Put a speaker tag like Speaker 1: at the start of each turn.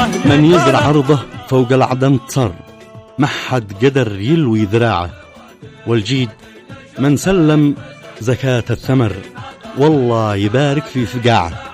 Speaker 1: من يزرع عرضه فوق العدم طر، ما حد قدر يلوي ذراعه. والجيد من سلم زكاة الثمر، والله يبارك في فقاعه.